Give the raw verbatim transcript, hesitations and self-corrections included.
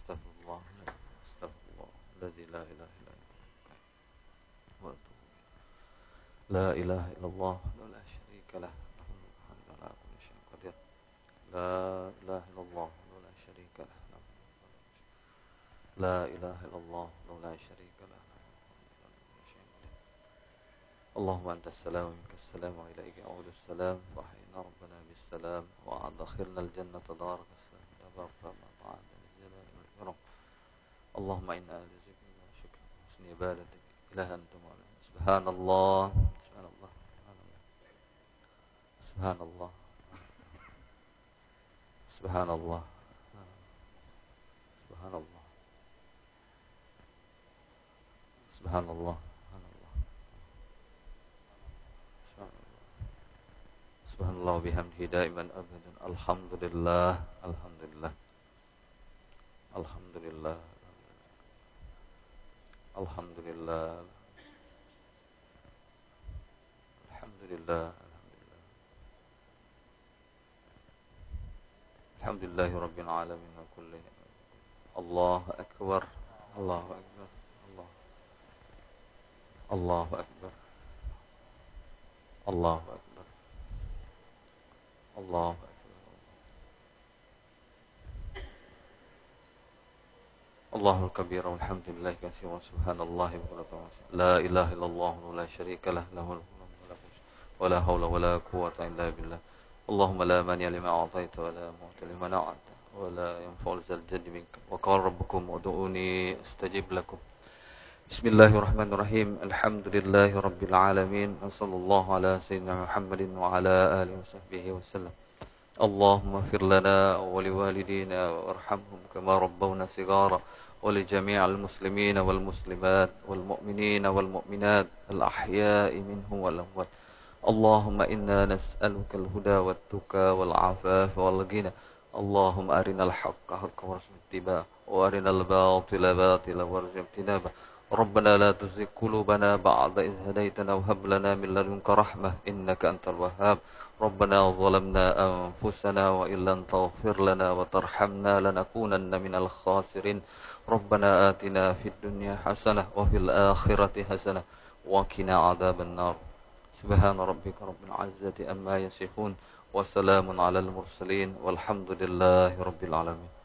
Astaghfirullah, astaghfirullah, alladzi la ilaha illa huwa. La ilaha illallah, la syarika lah, lahul hamdu ala kulli syai'in qadir. La ilaha illallah, la syarika lah. La ilaha illallah, la syarika lah. Allahumma antas salam, minkas salam, wa ilaika a'udzu salam, wa ahyina rabbana bis salam, wa adkhilna al jannata darak salam, tabaraka ma ta'ala jalal wal ikram. Allahumma inna a'udzubika min syukri wa husni ibadatik, ilaha anta ma'ala. Subhanallah, subhanallah, subhanallah, subhanallah, subhanallah, subhanallah. Subhanallah bihamdihi daiman abadan. Alhamdulillah, alhamdulillah, alhamdulillah, alhamdulillah, alhamdulillah, alhamdulillahi rabbil alamin wa kulli. Allahu akbar, Allahu akbar, Allah, Allahu akbar, Allahu akbar, Allahu akbar. Allahul kabir walhamdulillah katsiran wa subhanallahi wa bihamdihi. La ilaha illallah wa la syarika lah, lahul mulku wa la haula wa la quwwata illa billah. Allahumma la mani'a lima a'taita wa la mu'ti lima mana'ta wa la yanfa'u dzal jaddi minka. Wa qala rabbukum ud'uni astajib lakum. Bismillahirrahmanirrahim. Alhamdulillahi rabbil alamin. Wassallallahu ala sayyidina Muhammadin wa ala alihi wa sahbihi wasallam. Allahumma fir lana wa liwalidina warhamhum kama rabbawna sigara wa li jami'il muslimina wal muslimat wal mu'minina wal mu'minat al ahya'i minhum wal amwat. Allahumma inna nas'aluka al huda wat tuqa wal afafa wal ghina. Allahumma arinal haqqa haqqan warzuqna ittiba'ah wa arinal batila batila warzuqna ijtinabah. ربنا لا تزغ قلوبنا بعد إذ هديتنا وهب لنا من لدنك رحمة إنك أنت الوهاب. ربنا ظلمنا أنفسنا وإن لم تغفر لنا وترحمنا لنكونن من الخاسرين. ربنا آتنا في الدنيا حسنة وفي الآخرة حسنة وقنا عذاب النار. سبحان ربك رب العزة أما يصفون وسلام على المرسلين والحمد لله رب العالمين.